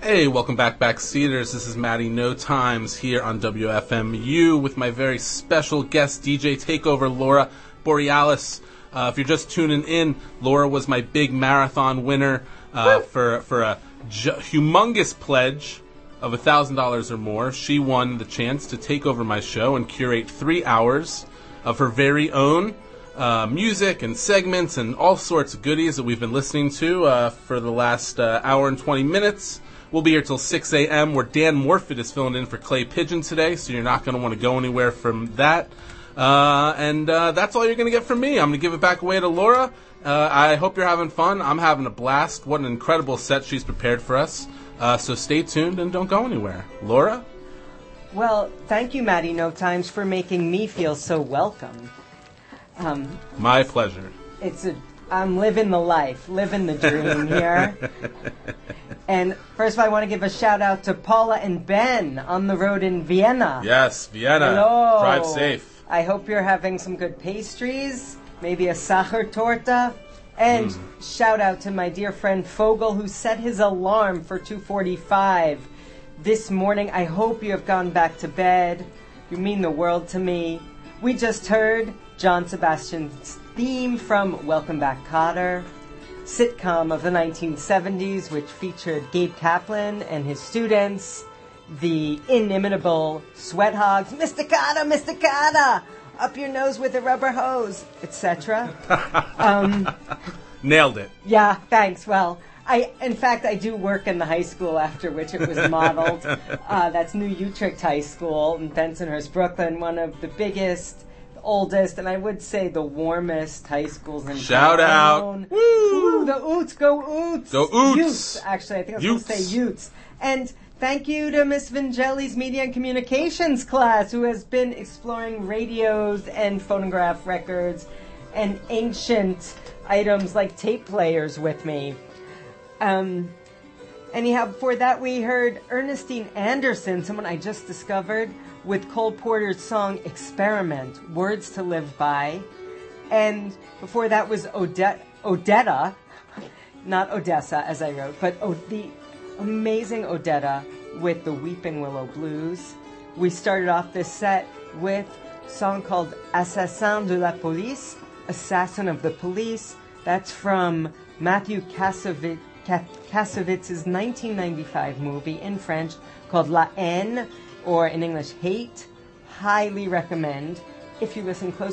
Hey, welcome back, Backseaters. This is Matty No Times here on WFMU with my very special guest DJ takeover, Laura Borealis. If you're just tuning in, Laura was my big marathon winner for a humongous pledge of $1,000 or more. She won the chance to take over my show and curate 3 hours of her very own music and segments and all sorts of goodies that we've been listening to for the last hour and 20 minutes. We'll be here till 6 a.m. where Dan Morfitt is filling in for Clay Pigeon today, so you're not going to want to go anywhere from that. And that's all you're going to get from me. I'm going to give it back away to Laura. I hope you're having fun. I'm having a blast. What an incredible set she's prepared for us. So stay tuned and don't go anywhere. Laura? Well, thank you, Matty No Times, for making me feel so welcome. My pleasure. I'm living the life, living the dream here. And first of all, I want to give a shout out to Paula and Ben on the road in Vienna. Yes, Vienna. Hello. Drive safe. I hope you're having some good pastries, maybe a Sacher torta. And shout out to my dear friend Fogel, who set his alarm for 2:45 this morning. I hope you have gone back to bed. You mean the world to me. We just heard John Sebastian's theme from Welcome Back, Kotter, sitcom of the 1970s, which featured Gabe Kaplan and his students, the inimitable Sweat Hogs, Mr. Kotter, up your nose with a rubber hose, etc. Nailed it. Yeah, thanks. Well, in fact, I do work in the high school after which it was modeled. That's New Utrecht High School in Bensonhurst, Brooklyn, one of the biggest, oldest, and I would say the warmest high schools in town. Shout out. Woo! Ooh, the Utes, go Utes. Go Utes. Utes, actually, I think I was supposed to say Utes. And thank you to Miss Vangelli's Media and Communications class, who has been exploring radios and phonograph records and ancient items like tape players with me. Anyhow, before that we heard Ernestine Anderson, someone I just discovered, with Cole Porter's song Experiment, Words to Live By. And before that was Odetta, not Odessa as I wrote, but the amazing Odetta with the Weeping Willow Blues. We started off this set with a song called Assassin de la Police, Assassin of the Police. That's from Matthew Kassovitz's 1995 movie in French called La Haine, or in English, Hate. Highly recommend. If you listen close